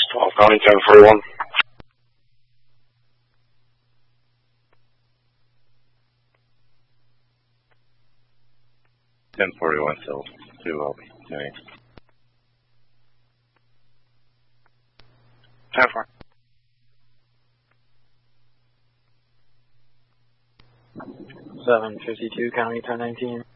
12 County 1041. So 2 will be 10-4. 752 County 1019.